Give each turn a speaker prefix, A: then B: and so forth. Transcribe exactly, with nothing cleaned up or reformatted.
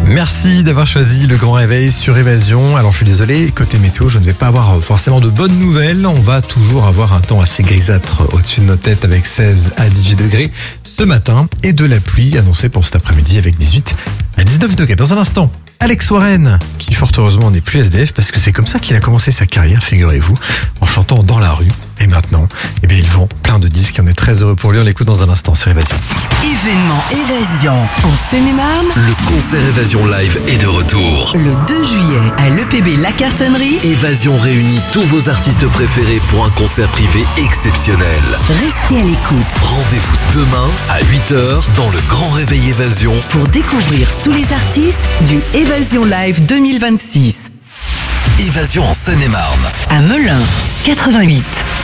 A: Merci d'avoir choisi le grand réveil sur Évasion. Alors je suis désolé, côté météo, je ne vais pas avoir forcément de bonnes nouvelles. On va toujours avoir un temps assez grisâtre au-dessus de nos têtes avec seize à dix-huit degrés ce matin et de la pluie annoncée pour cet après-midi avec dix-huit à dix-neuf degrés. Dans un instant, Alex Warren, qui fort heureusement n'est plus S D F parce que c'est comme ça qu'il a commencé sa carrière, figurez-vous, en chantant dans la rue. Et maintenant, eh bien, il vend plein de disques et on est très heureux pour lui. On l'écoute dans un instant sur Évasion.
B: Événement Évasion en Seine-et-Marne.
C: Le concert Évasion Live est de retour.
B: Le deux juillet à l'E P B La Cartonnerie.
C: Évasion réunit tous vos artistes préférés pour un concert privé exceptionnel.
B: Restez à l'écoute
C: Rendez-vous demain à huit heures dans le Grand Réveil Évasion
B: pour découvrir tous les artistes du Évasion Live deux mille vingt-six.
C: Évasion en Seine-et-Marne.
B: À Melun, quatre-vingt-huit.